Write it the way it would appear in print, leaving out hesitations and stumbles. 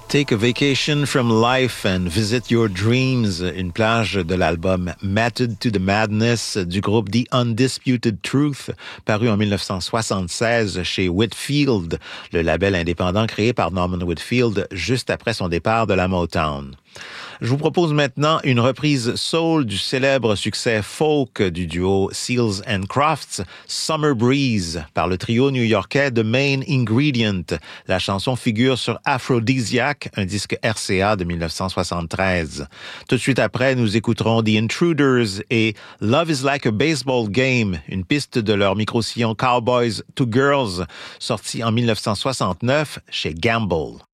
Take a vacation from life and visit your dreams, une plage de l'album Method to the Madness du groupe The Undisputed Truth, paru en 1976 chez Whitfield, le label indépendant créé par Norman Whitfield juste après son départ de la Motown. Je vous propose maintenant une reprise soul du célèbre succès folk du duo Seals and Crofts, Summer Breeze, par le trio new-yorkais The Main Ingredient. La chanson figure sur Aphrodisiac, un disque RCA de 1973. Tout de suite après, nous écouterons The Intruders et Love is Like a Baseball Game, une piste de leur micro-sillon Cowboys to Girls, sortie en 1969 chez Gamble.